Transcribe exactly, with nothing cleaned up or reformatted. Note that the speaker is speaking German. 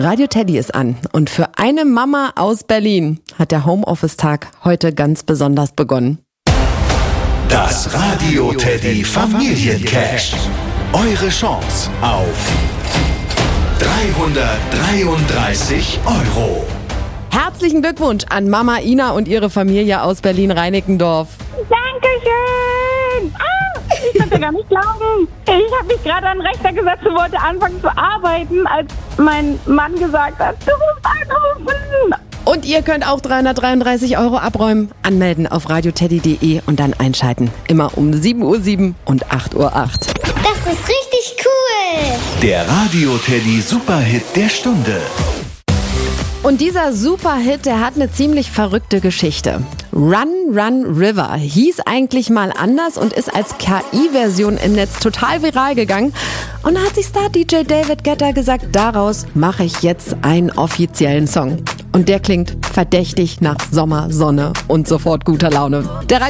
Radio Teddy ist an und für eine Mama aus Berlin hat der Homeoffice-Tag heute ganz besonders begonnen. Das Radio Teddy Familiencash. Eure Chance auf dreihundertdreiunddreißig Euro. Herzlichen Glückwunsch an Mama Ina und ihre Familie aus Berlin-Reinickendorf. Dankeschön! Ah, ich kann es ja gar nicht glauben. Ich habe mich gerade an den Rechner gesetzt und wollte anfangen zu arbeiten, als mein Mann gesagt hat, du musst anrufen. Und ihr könnt auch dreihundertdreiunddreißig Euro abräumen. Anmelden auf radioteddy punkt de und dann einschalten. Immer um sieben Uhr sieben und acht Uhr acht. Das ist richtig cool. Der Radio Teddy Superhit der Stunde. Und dieser Superhit, der hat eine ziemlich verrückte Geschichte. Run, Run, River hieß eigentlich mal anders und ist als K I-Version im Netz total viral gegangen. Und da hat sich Star-D J David Guetta gesagt, daraus mache ich jetzt einen offiziellen Song. Und der klingt verdächtig nach Sommer, Sonne und sofort guter Laune. Der